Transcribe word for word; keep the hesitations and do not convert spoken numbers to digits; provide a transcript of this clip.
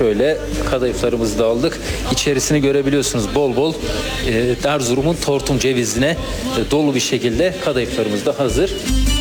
şöyle kadayıflarımızı da aldık. İçerisini görebiliyorsunuz, bol bol e, Erzurum'un tortum cevizine e, dolu bir şekilde kadayıflarımız da hazır.